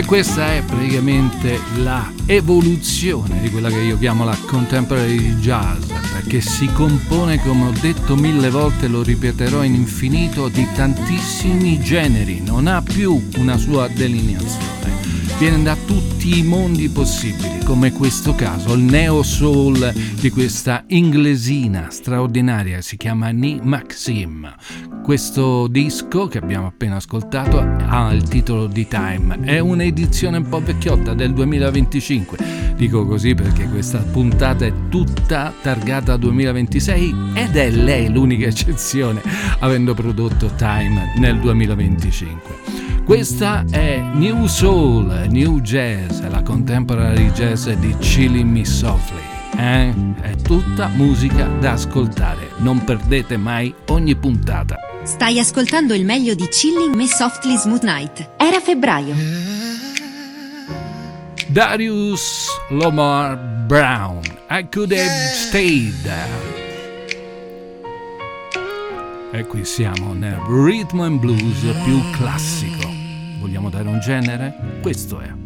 E questa è praticamente la evoluzione di quella che io chiamo la contemporary jazz, perché si compone, come ho detto 1000 volte, lo ripeterò in infinito, di tantissimi generi, non ha più una sua delineazione, viene da tutti i mondi possibili, come questo caso, il neo soul di questa inglesina straordinaria, si chiama Ni Maxim. Questo disco che abbiamo appena ascoltato ha il titolo di Time, è un'edizione un po' vecchiotta del 2025, dico così perché questa puntata è tutta targata 2026 ed è lei l'unica eccezione, avendo prodotto Time nel 2025. Questa è New Soul, New Jazz, la contemporary jazz di Chilling Me Softly. È tutta musica da ascoltare, non perdete mai ogni puntata. Stai ascoltando il meglio di Chilling Me Softly Smooth Night. Era febbraio. Darius Lamar Brown, I Could Have Stayed. E qui siamo nel rhythm and blues più classico. Vogliamo dare un genere? Questo è.